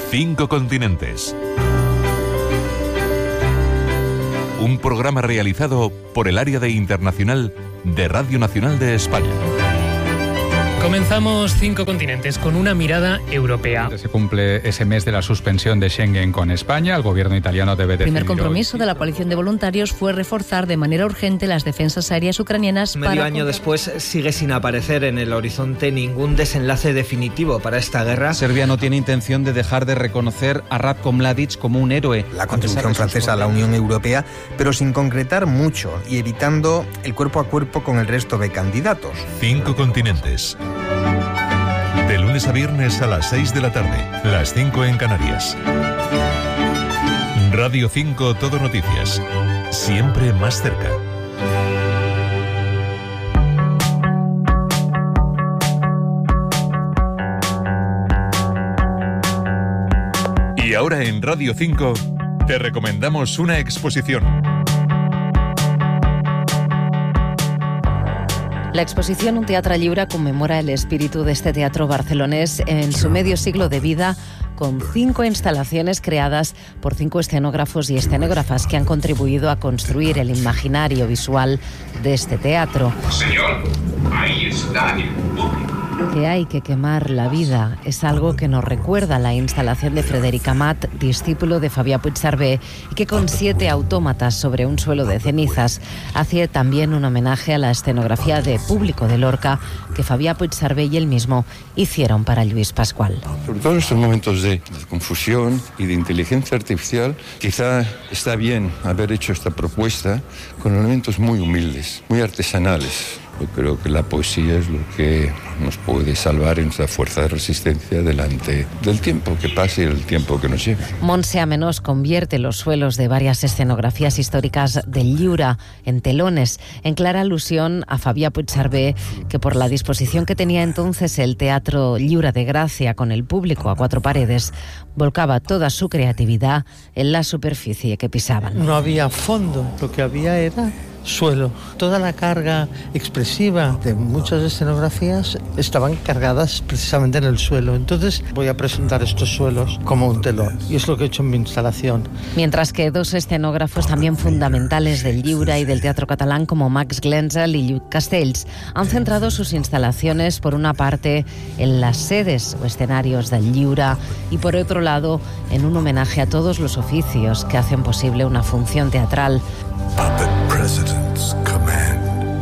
5 continentes. Un programa realizado por el área de internacional de Radio Nacional de España. Comenzamos 5 continentes con una mirada europea. Se cumple ese mes de la suspensión de Schengen con España. El gobierno italiano debe decidir. El primer compromiso de la coalición de voluntarios fue reforzar de manera urgente las defensas aéreas ucranianas. Medio año después sigue sin aparecer en el horizonte ningún desenlace definitivo para esta guerra. Serbia no tiene intención de dejar de reconocer a Ratko Mladic como un héroe. La contribución francesa a la Unión Europea, pero sin concretar mucho y evitando el cuerpo a cuerpo con el resto de candidatos. 5 continentes. De lunes a viernes a las 6 de la tarde, las 5 en Canarias. Radio 5 Todo Noticias. Siempre más cerca. Y ahora en Radio 5 te recomendamos una exposición. La exposición Un Teatre Lliure conmemora el espíritu de este teatro barcelonés en su medio siglo de vida, con 5 instalaciones creadas por 5 escenógrafos y escenógrafas que han contribuido a construir el imaginario visual de este teatro. Señor, ahí está el público. Que hay que quemar la vida es algo que nos recuerda la instalación de Frederic Amat, discípulo de Fabià Puigserver, y que con 7 autómatas sobre un suelo de cenizas hace también un homenaje a la escenografía de Público de Lorca que Fabià Puigserver y él mismo hicieron para Lluís Pascual. Sobre todo en estos momentos de confusión y de inteligencia artificial, quizá está bien haber hecho esta propuesta con elementos muy humildes, muy artesanales. Yo creo que la poesía es lo que nos puede salvar en nuestra fuerza de resistencia delante del tiempo que pasa y el tiempo que nos lleva. Montse Amenós convierte los suelos de varias escenografías históricas del Lliure en telones, en clara alusión a Fabià Puigserver, que por la disposición que tenía entonces el Teatro Lliure de Gracia con el público a 4 paredes, volcaba toda su creatividad en la superficie que pisaban. No había fondo, lo que había era suelo. Toda la carga expresiva de muchas escenografías estaban cargadas precisamente en el suelo. Entonces voy a presentar estos suelos como un telón, y es lo que he hecho en mi instalación. Mientras que 2 escenógrafos también fundamentales del Lliure y del teatro catalán, como Max Glenzel y Lluc Castells, han centrado sus instalaciones por una parte en las sedes o escenarios del Lliure y por otro lado en un homenaje a todos los oficios que hacen posible una función teatral. Puppet presidents command.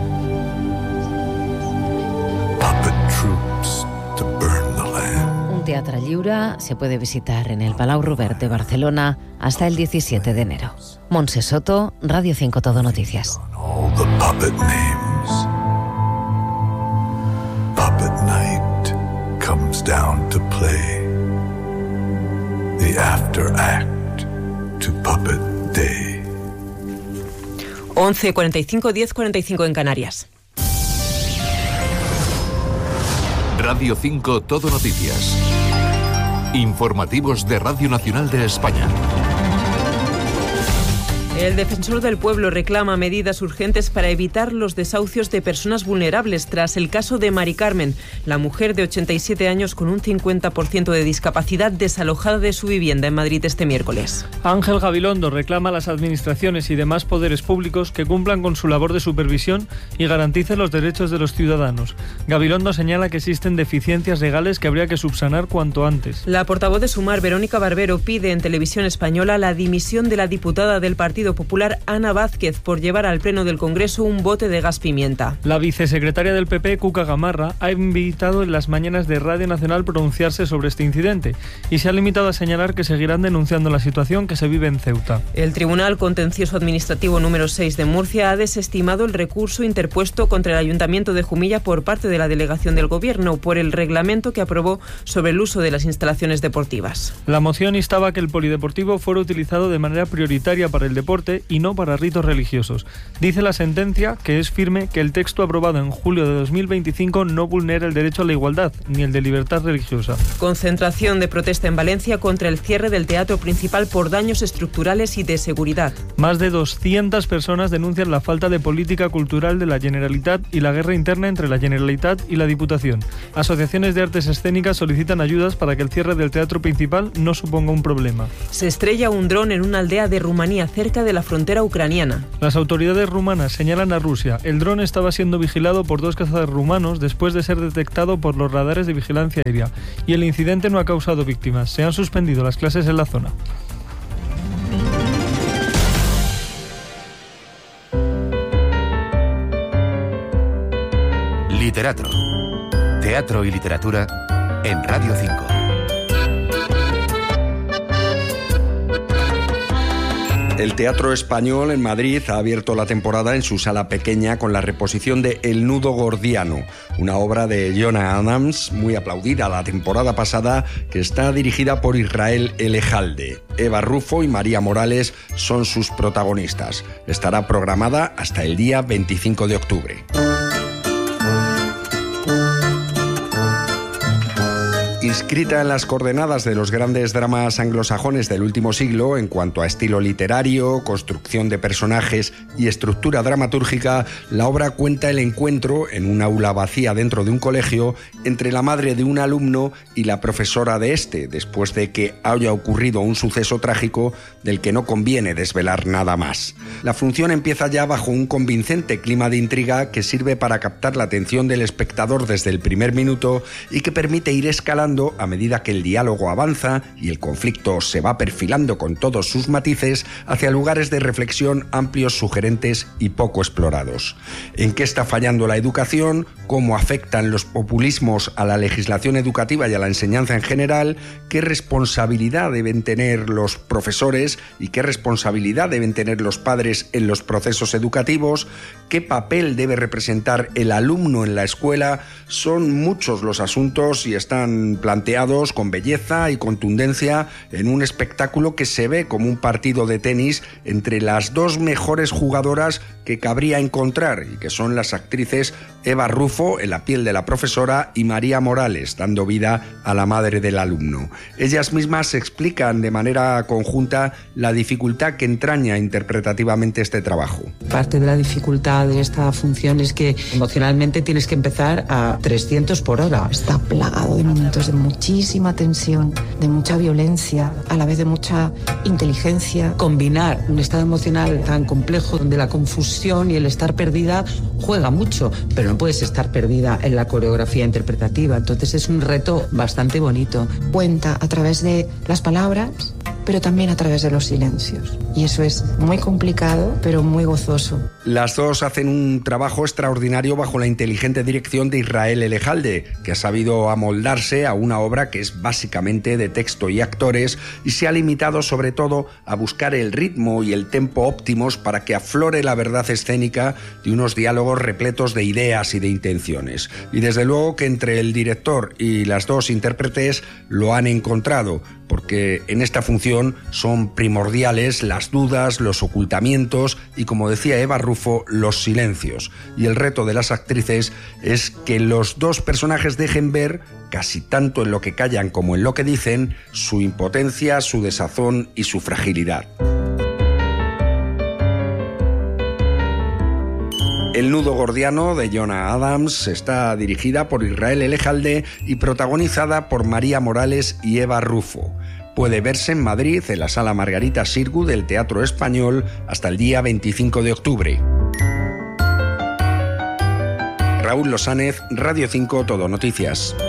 Puppet troops to burn the land. Un Teatre Lliure se puede visitar en el Palau Robert de Barcelona hasta el 17 de enero. Montse Soto, Radio 5 Todo Noticias. All the puppet names. Puppet night comes down to play. The after act to Puppet Day. 11:45, 10:45 en Canarias. Radio 5 Todo Noticias. Informativos de Radio Nacional de España. El defensor del pueblo reclama medidas urgentes para evitar los desahucios de personas vulnerables tras el caso de Mari Carmen, la mujer de 87 años con un 50% de discapacidad desalojada de su vivienda en Madrid este miércoles. Ángel Gabilondo reclama a las administraciones y demás poderes públicos que cumplan con su labor de supervisión y garanticen los derechos de los ciudadanos. Gabilondo señala que existen deficiencias legales que habría que subsanar cuanto antes. La portavoz de Sumar, Verónica Barbero, pide en Televisión Española la dimisión de la diputada del Partido Popular Ana Vázquez por llevar al Pleno del Congreso un bote de gas pimienta. La vicesecretaria del PP, Cuca Gamarra, ha invitado en las mañanas de Radio Nacional pronunciarse sobre este incidente y se ha limitado a señalar que seguirán denunciando la situación que se vive en Ceuta. El Tribunal Contencioso Administrativo número 6 de Murcia ha desestimado el recurso interpuesto contra el Ayuntamiento de Jumilla por parte de la delegación del Gobierno por el reglamento que aprobó sobre el uso de las instalaciones deportivas. La moción instaba que el polideportivo fuera utilizado de manera prioritaria para el deporte deporte y no para ritos religiosos. Dice la sentencia que es firme que el texto aprobado en julio de 2025 no vulnera el derecho a la igualdad ni el de libertad religiosa. Concentración de protesta en Valencia contra el cierre del teatro principal por daños estructurales y de seguridad. Más de 200 personas denuncian la falta de política cultural de la Generalitat y la guerra interna entre la Generalitat y la Diputación. Asociaciones de artes escénicas solicitan ayudas para que el cierre del teatro principal no suponga un problema. Se estrella un dron en una aldea de Rumanía cerca de la frontera ucraniana. Las autoridades rumanas señalan a Rusia. El dron estaba siendo vigilado por 2 cazadores rumanos después de ser detectado por los radares de vigilancia aérea y el incidente no ha causado víctimas. Se han suspendido las clases en la zona. Literatro. Teatro y literatura en Radio 5. El Teatro Español en Madrid ha abierto la temporada en su sala pequeña con la reposición de El nudo gordiano, una obra de Jonah Adams muy aplaudida la temporada pasada, que está dirigida por Israel Elejalde. Eva Rufo y María Morales son sus protagonistas. Estará programada hasta el día 25 de octubre. Inscrita en las coordenadas de los grandes dramas anglosajones del último siglo en cuanto a estilo literario, construcción de personajes y estructura dramatúrgica, la obra cuenta el encuentro en un aula vacía dentro de un colegio entre la madre de un alumno y la profesora de este, después de que haya ocurrido un suceso trágico del que no conviene desvelar nada más. La función empieza ya bajo un convincente clima de intriga que sirve para captar la atención del espectador desde el primer minuto y que permite ir escalando a medida que el diálogo avanza y el conflicto se va perfilando con todos sus matices hacia lugares de reflexión amplios, sugerentes y poco explorados. ¿En qué está fallando la educación? ¿Cómo afectan los populismos a la legislación educativa y a la enseñanza en general? ¿Qué responsabilidad deben tener los profesores y qué responsabilidad deben tener los padres en los procesos educativos? ¿Qué papel debe representar el alumno en la escuela? Son muchos los asuntos y están planteados con belleza y contundencia en un espectáculo que se ve como un partido de tenis entre las 2 mejores jugadoras que cabría encontrar y que son las actrices Eva Rufo, en la piel de la profesora, y María Morales, dando vida a la madre del alumno. Ellas mismas explican de manera conjunta la dificultad que entraña interpretativamente este trabajo. Parte de la dificultad de esta función es que emocionalmente tienes que empezar a 300 por hora. Está plagado de momentos de muchísima tensión, de mucha violencia, a la vez de mucha inteligencia. Combinar un estado emocional tan complejo donde la confusión y el estar perdida juega mucho, pero no puedes estar perdida en la coreografía interpretativa. Entonces es un reto bastante bonito. Cuenta a través de las palabras, pero también a través de los silencios. Y eso es muy complicado, pero muy gozoso. Las dos hacen un trabajo extraordinario bajo la inteligente dirección de Israel Elejalde, que ha sabido amoldarse a una obra que es básicamente de texto y actores y se ha limitado sobre todo a buscar el ritmo y el tempo óptimos para que aflore la verdad escénica de unos diálogos repletos de ideas y de intenciones. Y desde luego que entre el director y las dos intérpretes lo han encontrado, porque en esta función son primordiales las dudas, los ocultamientos y, como decía Eva Rufo, los silencios. Y el reto de las actrices es que los dos personajes dejen ver, casi tanto en lo que callan como en lo que dicen, su impotencia, su desazón y su fragilidad. El nudo gordiano de Jonah Adams está dirigida por Israel Elejalde y protagonizada por María Morales y Eva Rufo. Puede verse en Madrid, en la Sala Margarita Xirgu del Teatro Español, hasta el día 25 de octubre. Raúl Losánez, Radio 5 Todo Noticias.